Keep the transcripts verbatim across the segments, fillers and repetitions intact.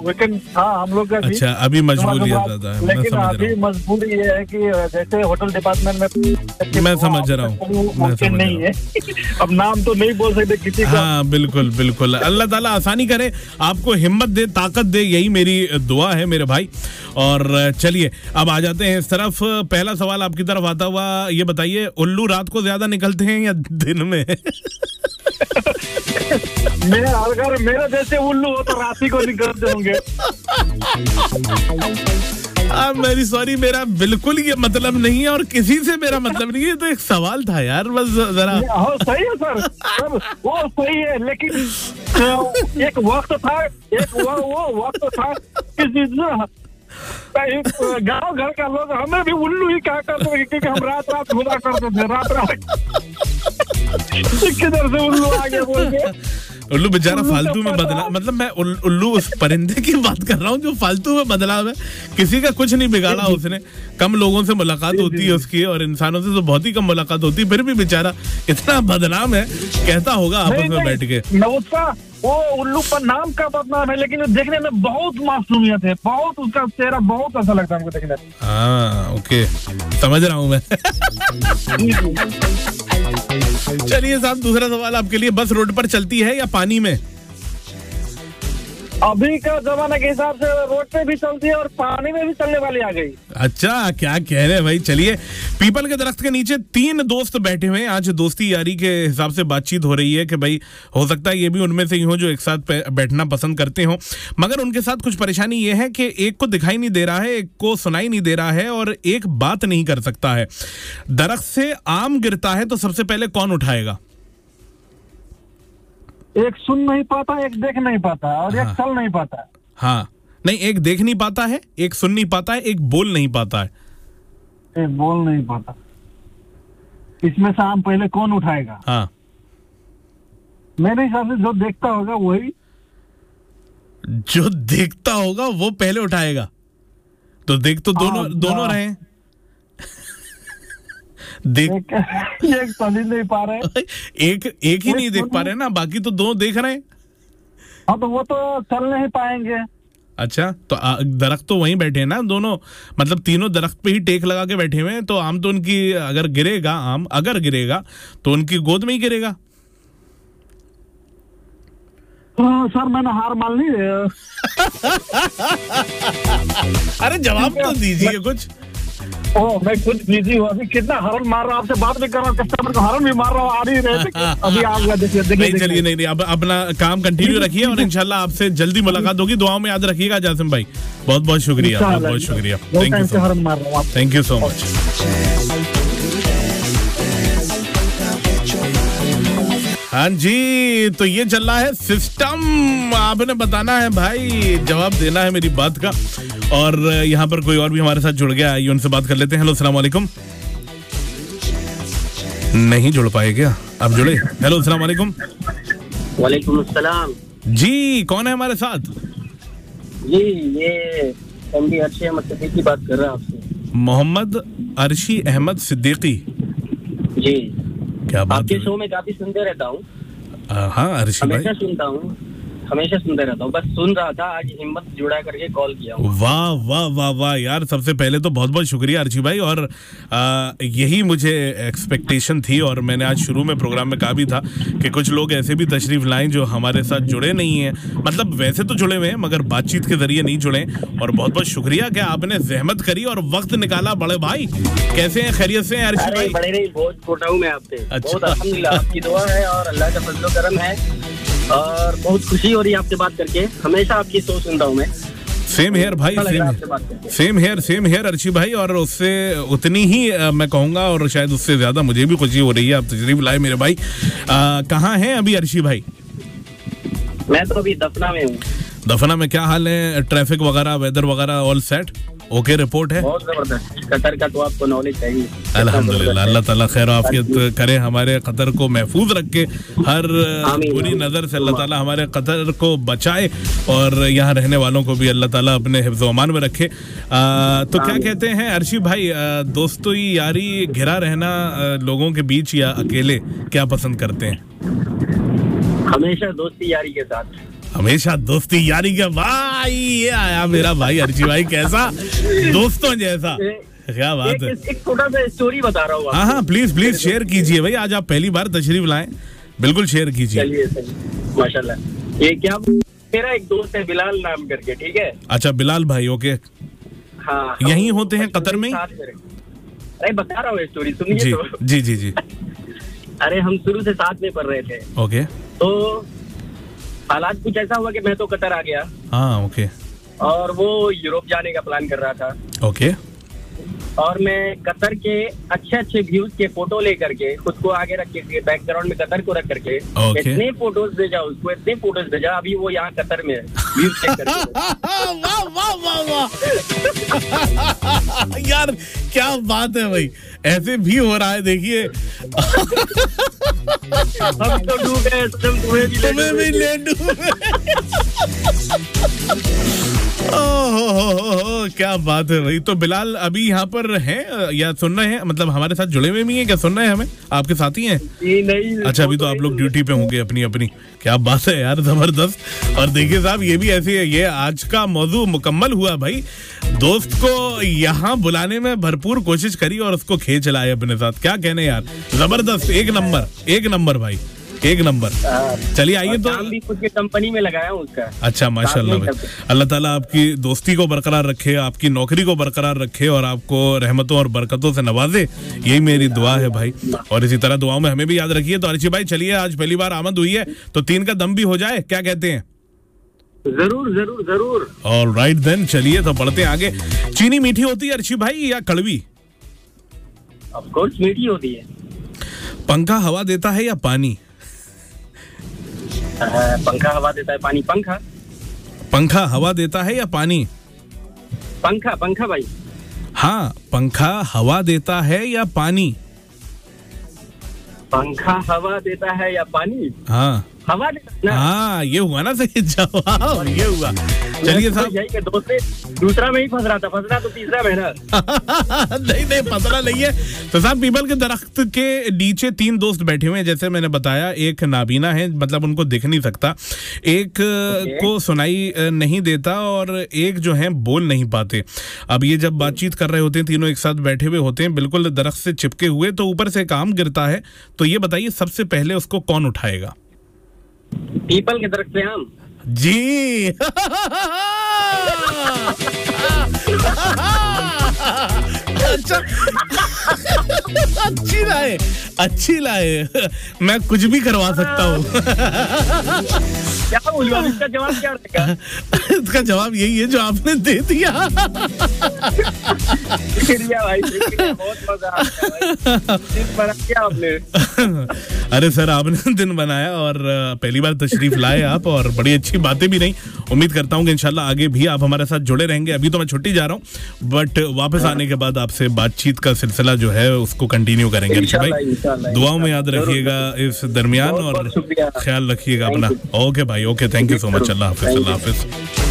Weekend था हम लोग का। अच्छा, अभी मजबूरियात ज्यादा है। लेकिन अभी मजबूरी ये है कि जैसे होटल डिपार्टमेंट में मैं समझ रहा हूँ, मुमकिन नहीं है। अब नाम तो नहीं बोल सकते किसी का। हाँ बिल्कुल बिल्कुल, अल्लाह ताला आसानी करे, आपको हिम्मत दे, ताकत दे, यही मेरी दुआ है मेरे भाई। और चलिए अब आ जाते हैं इस तरफ। पहला सवाल आपकी तरफ आता हुआ, ये बताइए उल्लू रात को ज्यादा निकलते हैं या दिन में? मेरे अगर मेरे जैसे उल्लू हो तो रात ही को निकलते होंगे। आ, मेरी सॉरी, मेरा बिल्कुल ये मतलब नहीं है और किसी से मेरा मतलब नहीं है, तो एक सवाल था यार, बस जरा। हाँ सही है सर, सर वो सही है, लेकिन एक वक्त था, एक वो, वो वक्त था किसी गाँव घर का लोग हमें भी उल्लू ही कहा करते थे, क्योंकि हम रात रात घुमा करते थे, रात रात किधर से उल्लू आ गया बोल के। उल्लू बेचारा फालतू में बदला, मतलब मैं उल्लू उस परिंदे की बात कर रहा हूँ जो फालतू में बदलाव है, किसी का कुछ नहीं बिगाड़ा उसने। कम लोगों से मुलाकात होती है उसकी, और इंसानों से तो बहुत ही कम मुलाकात होती है, फिर भी बेचारा इतना बदनाम है, कहता होगा आपस में बैठ के। उसका वो उल्लू पर नाम का बदनाम है, लेकिन देखने में बहुत मासूमियत है, बहुत उसका चेहरा बहुत अच्छा लगता है हमको देखने में। हाँ ओके, समझ रहा हूँ मैं। चलिए साहब, दूसरा सवाल आपके लिए, बस रोड पर चलती है या पानी में? अभी का जमाना के हिसाब से रोड पे भी चलती है और पानी में भी चलने वाली आ गई। अच्छा, क्या कह रहे हैं भाई। चलिए, पीपल के दरख्त के नीचे तीन दोस्त बैठे हुए हैं, आज दोस्ती यारी के हिसाब से बातचीत हो रही है कि भाई हो सकता है ये भी उनमें से ही हो जो एक साथ बैठना पसंद करते हो, मगर उनके साथ कुछ परेशानी ये है कि एक को दिखाई नहीं दे रहा है, एक को सुनाई नहीं दे रहा है और एक बात नहीं कर सकता है। दरख्त से आम गिरता है तो सबसे पहले कौन उठाएगा? एक सुन नहीं पाता, एक देख नहीं पाता और हाँ। एक चल नहीं पाता। हाँ नहीं, एक देख नहीं पाता है, एक सुन नहीं पाता है, एक बोल नहीं पाता है। एक बोल नहीं पाता, इसमें से आम पहले कौन उठाएगा? हाँ मेरे हिसाब से जो देखता होगा वही, जो देखता होगा वो पहले उठाएगा। तो देख तो दोनों दोनों रहे, देख एक चल ही नहीं पा रहे, एक एक ही नहीं देख पा रहे ना, बाकी तो दो देख रहे हैं। हाँ तो वो तो चल नहीं पाएंगे। अच्छा, तो दरख्त तो वहीं बैठे हैं ना दोनों, मतलब तीनों दरख्त पे ही टेक लगा के बैठे हुए हैं, तो आम तो उनकी अगर गिरेगा, आम अगर गिरेगा तो उनकी गोद में ही गिरेगा। तो सर मैंने हार मान ली। अरे जवाब तो दीजिए कुछ। ओ, मैं खुद बिजी हूँ, अभी कितना हॉर्न मार रहा हूँ, आपसे बात भी कर रहा हूँ, कस्टमर को हॉर्न भी मार रहा हूँ, आ नहीं रहे थे, अभी आ गया। देखिए देखिए, चलिए, नहीं नहीं, अब अपना काम कंटिन्यू रखिए और इंशाल्लाह आपसे जल्दी मुलाकात होगी। दुआओं में याद रखिएगा जासिम भाई। बहुत बहुत शुक्रिया, बहुत बहुत शुक्रिया, thank you so much, thank you so much. हाँ जी, तो ये चल रहा है सिस्टम, आपने बताना है भाई, जवाब देना है मेरी बात का। और यहाँ पर कोई और भी हमारे साथ जुड़ गया, आइए उनसे बात कर लेते हैं। हेलो, अस्सलाम वालेकुम। नहीं जुड़ पाए क्या? अब जुड़े। हेलो, अस्सलाम वालेकुम। वालेकुम अस्सलाम जी, कौन है हमारे साथ? जी, ये एमडी अर्शी अहमद सिद्दीकी बात कर रहा हूँ आपसे। मोहम्मद अर्शी अहमद सिद्दीकी जी, क्या बात आपके शो में काफी सुनते रहता हूँ। हाँ अर्शी भाई, हमेशा सुनता हूँ, हमेशा सुनते रहता हूँ, बस सुन रहा था, आज हिम्मत जुड़ा करके कॉल किया हूँ। वाह वाह वाह वाह यार, सबसे पहले तो बहुत बहुत शुक्रिया अर्शी भाई। और आ, यही मुझे एक्सपेक्टेशन थी, और मैंने आज शुरू में प्रोग्राम में कहा भी था कि कुछ लोग ऐसे भी तशरीफ लाएं जो हमारे साथ जुड़े नहीं हैं, मतलब वैसे तो जुड़े हुए हैं मगर बातचीत के जरिए नहीं जुड़े। और बहुत बहुत शुक्रिया कि आपने जहमत करी और वक्त निकाला। बड़े भाई कैसे हैं, खैरियत से हैं अर्शी भाई? बड़े नहीं, बहुत छोटा हूँ मैं आपसे। बहुत अल्हम्दुलिल्लाह, आपकी दुआ है और अल्लाह का फजल करम है, और बहुत खुशी हो रही है आपसे बात करके। हमेशा आपकी सोच सुनता हूँ मैं। सेम हेयर भाई, same same here same here Arshi भाई। और उससे उतनी ही आ, मैं कहूँगा और शायद उससे ज्यादा मुझे भी खुशी हो रही है आप तशरीफ लाए मेरे भाई। कहाँ हैं अभी अर्शी भाई? मैं तो अभी दफना में हूँ। दफना में क्या हाल है, ट्रैफिक वगैरह, वेदर वगैरह ऑल सेट? ओके रिपोर्ट है? बहुत जबरदस्त। कतर का तो आपको नॉलेज चाहिए। अल्हम्दुलिल्लाह, अल्लाह ताला खैर आफियत करे, हमारे कतर को महफूज रखे, हर बुरी नज़र से अल्लाह ताला हमारे कतर को बचाए, और यहाँ रहने वालों को भी अल्लाह ताला अपने हिफ्ज़ व अमान में रखे। आ, तो क्या कहते हैं अर्शी भाई, दोस्तों यारी घिरा रहना लोगों के बीच या अकेले, क्या पसंद करते हैं? हमेशा दोस्ती यारी के साथ। हमेशा दोस्ती यारी के भाई, ये आया मेरा भाई अर्शी भाई, कैसा दोस्तों जैसा, क्या बात है। एक छोटा सा स्टोरी बता रहा हूँ। हाँ हाँ प्लीज प्लीज शेयर कीजिए भाई, आज आप पहली बार तशरीफ लाए, बिल्कुल शेयर कीजिए। चलिए माशाल्लाह। ये क्या, मेरा एक दोस्त है बिलाल नाम करके, ठीक है। अच्छा बिलाल भाई, ओके। हाँ, यहीं होते हैं कतर में? अरे बता रहा हूँ स्टोरी, सुनिए जी, तो। जी जी जी। अरे हम शुरू से साथ में पढ़ रहे थे, ओके। तो हालात कुछ ऐसा हुआ कि मैं तो कतर आ गया। हाँ ओके। और वो यूरोप जाने का प्लान कर रहा था। ओके। और मैं कतर के अच्छे अच्छे व्यूज के फोटो लेकर के खुद को आगे रख के बैकग्राउंड में कतर को रख करके okay. इतने फोटोज भेजा उसको, इतने फोटोज भेजा, अभी वो यहाँ कतर में है व्यूज चेक करके। वाह वाह वाह वाह यार क्या बात है भाई, ऐसे भी हो रहा है, देखिए। हम तो डूबे, तुम तुम्हें भी तुम्हें भी ले डूबे। ओहो हो हो, क्या बात है भाई। तो बिलाल अभी यहाँ पर हैं या सुन रहे हैं, मतलब हमारे साथ जुड़े हुए भी हैं क्या, सुन रहे हैं हमें, आपके साथी हैं? नहीं। अच्छा अभी तो आप लोग ड्यूटी पे होंगे अपनी अपनी, क्या बात है यार, जबरदस्त। और देखिए साहब ये भी ऐसी है, ये आज का मौजू मुकम्मल हुआ भाई, दोस्त को यहाँ बुलाने में भरपूर कोशिश करी और उसको खींच लाए अपने साथ, क्या कहने यार, जबरदस्त, एक नंबर एक नंबर भाई, एक नंबर। चलिए आइए, तो भी खुद के कंपनी में लगाया हूँ उसका। अच्छा माशाल्लाह भाई, अल्लाह ताला आपकी दोस्ती को बरकरार रखे, आपकी नौकरी को बरकरार रखे और आपको रहमतों और बरकतों से नवाजे, यही मेरी दुआ है भाई। और इसी तरह दुआओं में हमें भी याद रखिए। तो अर्शी भाई चलिए, आज पहली बार आमद हुई है तो तीन का दम भी हो जाए, क्या कहते हैं? जरूर जरूर जरूर। ऑल राइट देन, चलिए तो बढ़ते हैं आगे। चीनी मीठी होती है अर्शी भाई या कड़वी? ऑफ कोर्स मीठी होती है। पंखा हवा देता है या पानी? पंखा हवा देता है, पानी। पंखा। पंखा हवा देता है या पानी? पंखा पंखा भाई। हाँ, पंखा हवा देता है या पानी? पंखा हवा देता है या पानी? हाँ हवा देता है। हाँ ये हुआ ना सही जवाब, ये हुआ। चलिए साहब, यही के दोस्त दूसरा में ही फंस रहा था, फंसना तो तीसरा में ना। नहीं नहीं फंसना नहीं है। तो साहब पीपल के दरख्त के नीचे तीन दोस्त बैठे हुए हैं, जैसे मैंने बताया, एक नाबीना है, मतलब उनको दिख नहीं सकता, एक okay. को सुनाई नहीं देता और एक जो है बोल नहीं पाते। अब ये जब बातचीत कर रहे होते हैं, तीनों एक साथ बैठे हुए होते हैं, बिल्कुल दरख्त से चिपके हुए, तो ऊपर से काम गिरता है, तो ये बताइए सबसे पहले उसको कौन उठाएगा? पीपल के दरख्त से आम। जी। अच्छा, अच्छी लाए, अच्छी लाए, मैं कुछ भी करवा सकता हूँ। क्या बोलूं, इसका जवाब क्या रहेगा? इसका जवाब यही है जो आपने दे दिया। शुक्रिया भाई, शुक्रिया, बहुत मजा आया भाई, दिन बना दिया आपने। अरे सर आपने दिन बनाया और पहली बार तशरीफ लाए आप, और बड़ी अच्छी बातें भी नहीं। उम्मीद करता हूँ कि इंशाल्लाह आगे भी आप हमारे साथ जुड़े रहेंगे। अभी तो मैं छुट्टी जा रहा हूँ, बट वापस आने के बाद आपसे बातचीत का सिलसिला जो है उसको कंटिन्यू करेंगे अर्शी भाई। दुआओं में याद रखिएगा इस दरमियान, और ख्याल रखिएगा अपना। ओके भाई, okay, thank you so much. Allah Hafiz, Allah Hafiz.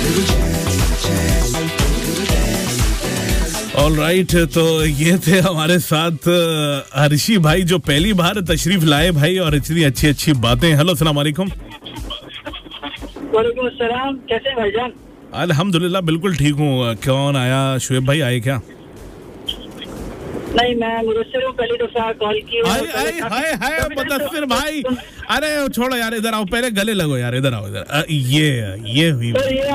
All right, तो ये थे हमारे साथ अर्शी भाई जो पहली बार तशरीफ लाए भाई, और इतनी अच्छी अच्छी बातें। हेलो, अस्सलाम वालेकुम। वालेकुम अस्सलाम, कैसे हैं भाईजान? अल्हम्दुलिल्लाह बिल्कुल ठीक हूँ। कौन आया, शुएब भाई आए क्या? नहीं, मैं मुदस्सिर हूँ, पहली दफा कॉल की। हाय हाय हाय मुदस्सिर भाई, अरे छोड़ो यार, इधर आओ, पहले गले लगो यार, इधर आओ, इधर। ये ये हुई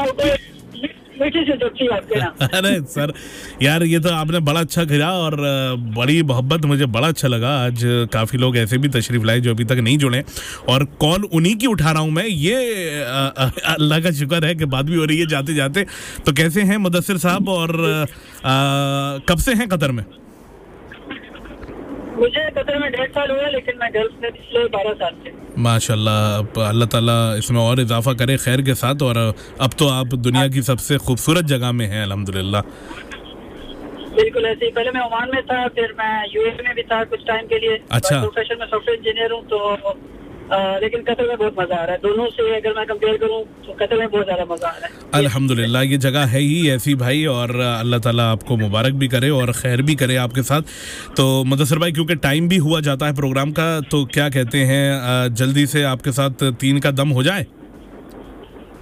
अरे सर यार, ये तो आपने बड़ा अच्छा किया और बड़ी मोहब्बत, मुझे बड़ा अच्छा लगा। आज काफ़ी लोग ऐसे भी तशरीफ लाए जो अभी तक नहीं जुड़े, और कॉल उन्हीं की उठा रहा हूँ मैं। ये अल्लाह का शुक्र है कि बात भी हो रही है जाते जाते। तो कैसे हैं मुदस्सिर साहब, और आ, कब से हैं कतर में? मुझे कतर में डेढ़ साल हुआ, लेकिन मैं गल्फ में पिछले बारह साल से। माशाल्लाह, अल्लाह ताला इसमें और इजाफा करे खैर के साथ। और अब तो आप दुनिया की सबसे खूबसूरत जगह में हैं, अल्हम्दुलिल्लाह। बिल्कुल ऐसे ही, पहले मैं ओमान में था, फिर मैं यूएई में भी था कुछ टाइम के लिए। अच्छा। प्रोफेशन में सॉफ्टवेयर इंजीनियर हूँ, तो आ, लेकिन कतर में बहुत मजा आ रहा है। दोनों से अगर मैं कंपेयर करूँ तो कतर में बहुत ज्यादा मजा आ रहा है। अल्हम्दुलिल्लाह, ये जगह है ही ऐसी भाई, और अल्लाह ताला आपको मुबारक भी करे और खैर भी करे आपके साथ। तो मुदस्सिर भाई, क्योंकि टाइम भी हुआ जाता है प्रोग्राम का, तो क्या कहते हैं, जल्दी से आपके साथ तीन का दम हो जाए?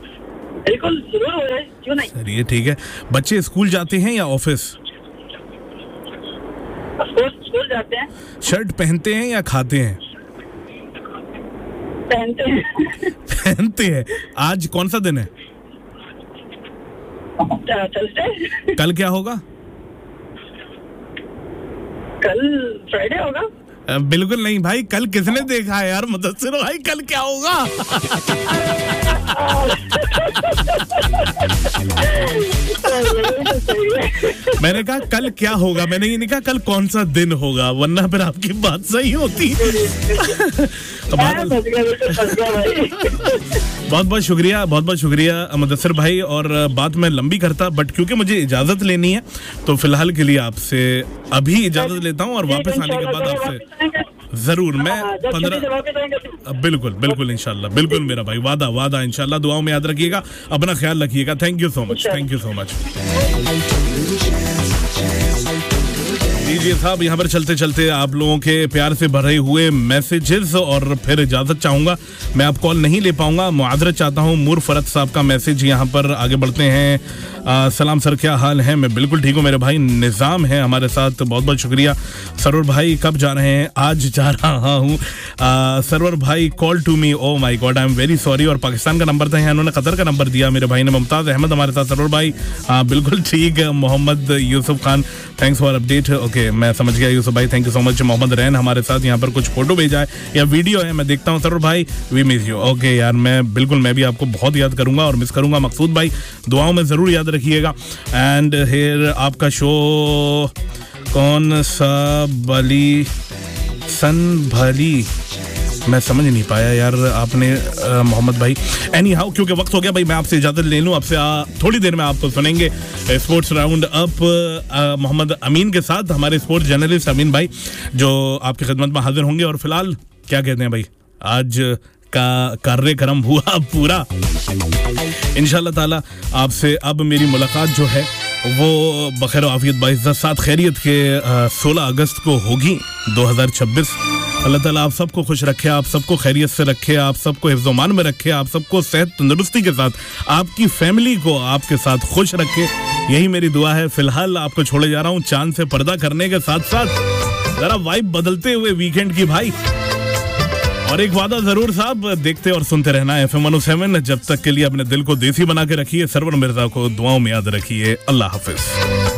बिल्कुल जरूर हो जाए, क्यों नहीं। चलिए ठीक है। बच्चे स्कूल जाते हैं या ऑफिस? स्कूल जाते हैं। शर्ट पहनते हैं या खाते हैं? पहनते हैं। पहनते हैं। आज कौन सा दिन है? थर्सडे। कल क्या होगा? कल फ्राइडे होगा। बिल्कुल नहीं भाई, कल किसने देखा है यार मुदस्सिर भाई, कल क्या होगा? मैंने कहा कल क्या होगा, मैंने ये नहीं कहा कल कौन सा दिन होगा, वरना फिर आपकी बात सही होती। बहुत बहुत शुक्रिया, बहुत बहुत शुक्रिया मुदस्सिर भाई। और बात मैं लंबी करता, बट क्योंकि मुझे इजाजत लेनी है तो फिलहाल के लिए आपसे अभी इजाजत लेता हूँ और वापस आने के बाद आपसे जरूर मैं पंद्रह बिल्कुल बिल्कुल इंशाल्लाह, बिल्कुल मेरा भाई, वादा वादा इंशाल्लाह। दुआओं में याद रखिएगा, अपना ख्याल रखिएगा। Thank you so much, thank you so much. लीजिए साहब, यहाँ पर चलते चलते आप लोगों के प्यार से भरे हुए मैसेजेस और फिर इजाजत चाहूंगा। मैं आप कॉल नहीं ले पाऊंगा, मुआदरत चाहता हूँ। मूर फरत साहब का मैसेज यहाँ पर आगे बढ़ते हैं। आ, सलाम सर, क्या हाल है? मैं बिल्कुल ठीक हूँ मेरे भाई। निज़ाम है हमारे साथ, बहुत बहुत शुक्रिया। सरवर भाई कब जा रहे हैं? आज जा रहा हूँ। सरवर भाई call to me, oh my God, I am very sorry. और पाकिस्तान का नंबर था, यहाँ उन्होंने कतर का नंबर दिया मेरे भाई ने। मुमताज अहमद हमारे साथ। सरवर भाई हाँ बिल्कुल ठीक। Mohammad Yusuf Khan, thanks for update. Okay मैं समझ गया यूसुफ भाई, thank you so much. Mohammad रैन हमारे साथ, यहाँ पर कुछ फोटो भेजा है या वीडियो है, मैं देखता हूँ। सरवर भाई वी मिस यू। ओके यार, मैं बिल्कुल मैं भी आपको बहुत याद करूंगा और मिस करूंगा। मकसूद भाई दुआओं में जरूर याद रखिएगा। एंड हियर आपका शो कौन सा बली सन भली, मैं समझ नहीं पाया यार आपने मोहम्मद भाई। एनी हाउ, क्योंकि वक्त हो गया भाई, मैं आपसे इजाजत ले लूँ। आपसे थोड़ी देर में आपको सुनेंगे स्पोर्ट्स राउंड अप मोहम्मद अमीन के साथ, हमारे स्पोर्ट्स जर्नलिस्ट अमीन भाई जो आपकी खिदमत में हाजिर होंगे। और फिलहाल क्या कहते हैं भाई, आज का कार्यक्रम हुआ पूरा। इंशाल्लाह ताला आपसे अब मेरी मुलाकात जो है वो बखैर आफियत बाइज़्ज़त साथ खैरियत के सोलह अगस्त को होगी दो हज़ार छब्बीस। अल्लाह ताला आप सबको खुश रखे, आप सबको खैरियत से रखे, आप सबको हिफ्ज़-ओ-मान में रखे, आप सबको सेहत तंदुरुस्ती के साथ, आपकी फैमिली को आपके साथ खुश रखे, यही मेरी दुआ है। फिलहाल आपको छोड़े जा रहा हूँ चांद से पर्दा करने के साथ साथ जरा वाइब बदलते हुए वीकेंड की भाई। और एक वादा जरूर साहब, देखते और सुनते रहना F M one O seven. जब तक के लिए अपने दिल को देसी बना के रखिए। सरवर मिर्जा को दुआओं में याद रखिए। अल्लाह हाफिज।